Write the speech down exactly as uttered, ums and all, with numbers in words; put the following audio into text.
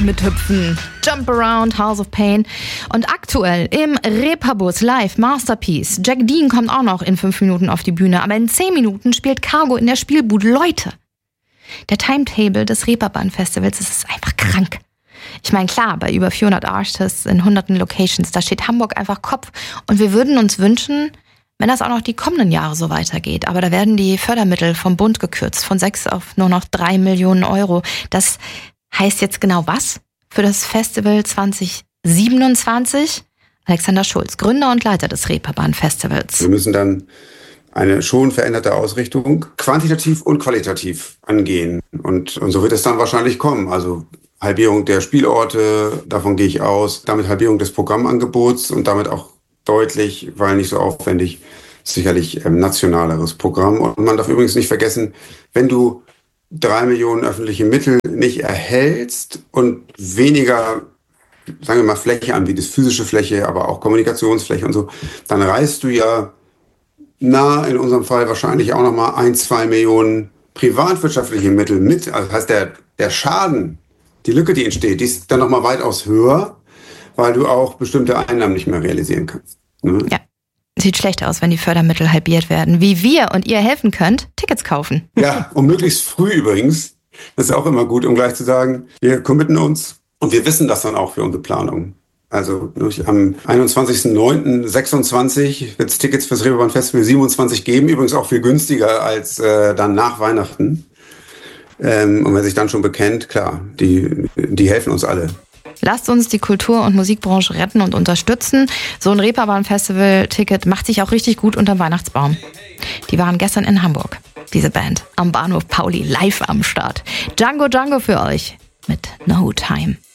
mit Hüpfen, Jump Around, House of Pain. Und aktuell im Repabus live Masterpiece. Jack Dean kommt auch noch in fünf Minuten auf die Bühne, aber in zehn Minuten spielt Cargo in der Spielbude. Leute, der Timetable des Reeperbahn-Festivals, das ist einfach krank. Ich meine, klar, bei über vierhundert Artists in hunderten Locations, da steht Hamburg einfach Kopf. Und wir würden uns wünschen, wenn das auch noch die kommenden Jahre so weitergeht. Aber da werden die Fördermittel vom Bund gekürzt, von sechs auf nur noch drei Millionen Euro. Das heißt jetzt genau was für das Festival zwanzig siebenundzwanzig? Alexander Schulz, Gründer und Leiter des Reeperbahn-Festivals. Wir müssen dann eine schon veränderte Ausrichtung quantitativ und qualitativ angehen. Und, und so wird es dann wahrscheinlich kommen. Also Halbierung der Spielorte, davon gehe ich aus. Damit Halbierung des Programmangebots und damit auch deutlich, weil nicht so aufwendig, sicherlich ähm, nationaleres Programm. Und man darf übrigens nicht vergessen, wenn du drei Millionen öffentliche Mittel nicht erhältst und weniger, sagen wir mal, Fläche anbietest, physische Fläche, aber auch Kommunikationsfläche und so, dann reißt du ja na, in unserem Fall wahrscheinlich auch nochmal ein, zwei Millionen privatwirtschaftliche Mittel mit. Also das heißt, der, der Schaden, die Lücke, die entsteht, die ist dann nochmal weitaus höher, weil du auch bestimmte Einnahmen nicht mehr realisieren kannst. Ne? Ja. Sieht schlecht aus, wenn die Fördermittel halbiert werden. Wie wir und ihr helfen könnt, Tickets kaufen. Ja, und möglichst früh übrigens. Das ist auch immer gut, um gleich zu sagen, wir committen uns und wir wissen das dann auch für unsere Planung. Also am einundzwanzigsten neunten sechsundzwanzig wird es Tickets fürs Reeperbahn Festival siebenundzwanzig geben. Übrigens auch viel günstiger als äh, dann nach Weihnachten. Ähm, und wer sich dann schon bekennt, klar, die, die helfen uns alle. Lasst uns die Kultur- und Musikbranche retten und unterstützen. So ein Reeperbahn-Festival-Ticket macht sich auch richtig gut unterm Weihnachtsbaum. Die waren gestern in Hamburg, diese Band, am Bahnhof Pauli live am Start. Django Django für euch mit No Time.